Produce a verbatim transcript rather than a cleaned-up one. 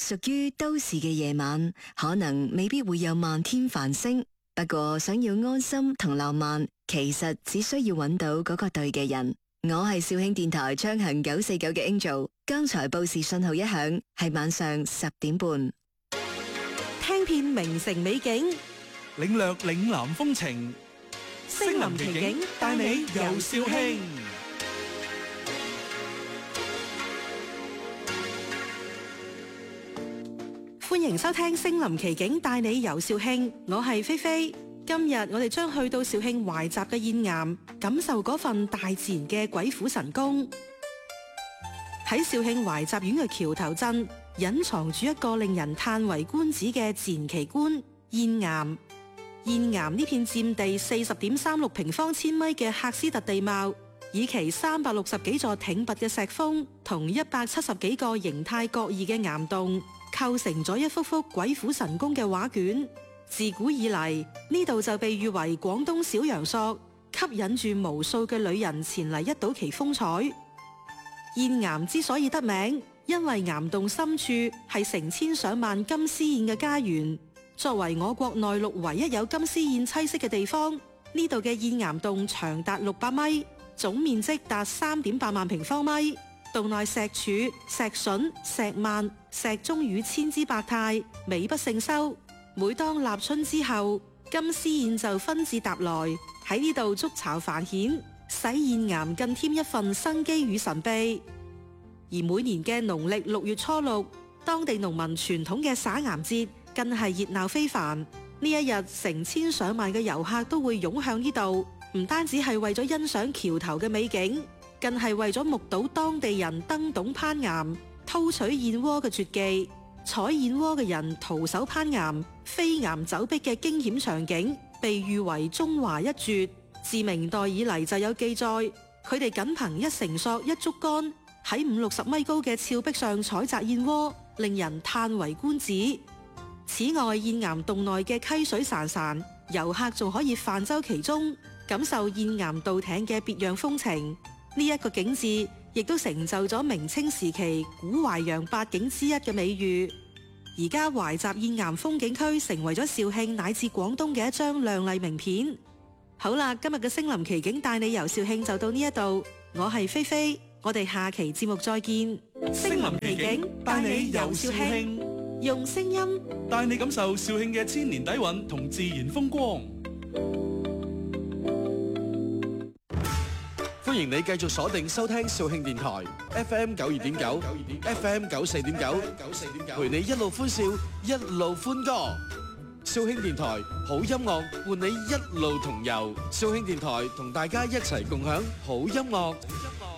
屬於都市嘅夜晚，可能未必會有漫天繁星。不過想要安心同浪漫，其實只需要揾到嗰個對嘅人。我係兆興電台昌行九四九嘅 Angel， 剛才報時信號一響，係晚上十點半。 聽遍名城美景， 領略嶺南風情， 星林奇景帶你遊兆興。歡迎收聽星林奇景帶你遊兆興，我係菲菲。今日我哋將去到兆興懷集嘅燕岩，感受嗰份大自然嘅鬼斧神工。喺兆興懷集苑嘅橋頭鎮，隱藏住一個令人嘆為觀止嘅自然奇觀——燕岩。燕岩呢片佔地四十點三六平方千米嘅喀斯特地貌，以其三百六十幾座挺拔嘅石峰同一百七十幾個形態各異嘅岩洞，構成咗一幅幅鬼斧神工嘅畫卷。自古以嚟，呢度就被譽為廣東小陽朔，吸引住無數嘅旅人前嚟一睹其風采。燕岩之所以得名，因為岩洞深處係成千上萬金絲燕嘅家園。作為我國內陸唯一有金絲燕棲息嘅地方，呢度嘅燕岩洞長達六百米，總面積達三點八萬平方米。洞內石柱、石筍、石幔、石鐘乳千姿百態，美不勝收。每當立春之後，金絲燕就紛至沓來喺呢度築巢繁衍，使燕岩更添一份生機與神秘。而每年嘅農曆六月初六，當地農民傳統嘅撒岩節更係熱鬧非凡。呢一日，成千上萬嘅遊客都會湧向呢度，唔單止係為咗欣賞橋頭嘅美景，更係為咗目睹當地人登洞攀岩、偷取燕窩嘅絕技。採燕窩嘅人徒手攀岩、飛岩走壁嘅驚險場景，被譽為中華一絕。自明代以嚟就有記載，佢哋僅憑一繩索、一竹竿，喺五六十米高嘅峭壁上採摘燕窩，令人嘆為觀止。此外，燕岩洞內嘅溪水潺潺，遊客仲可以泛舟其中，感受燕岩渡艇嘅別樣風情。呢、這、一個景致亦都成就咗明清時期古淮揚八景之一嘅美譽。而家懷集燕岩風景區成為咗肇慶乃至廣東嘅一張亮麗名片。好啦，今日嘅星林奇景帶你遊肇慶就到呢一度，我係菲菲，我哋下期節目再見。 星林奇景帶你遊肇慶， 用聲音帶你感受肇慶嘅千年底蘊同自然風光。 歡迎你繼續鎖定收聽肇慶電台 F M 九二點九 F M 九四點九，陪你一路歡笑一路歡歌。肇慶電台好音樂伴你一路同遊，肇慶電台同大家一齊共享好音樂。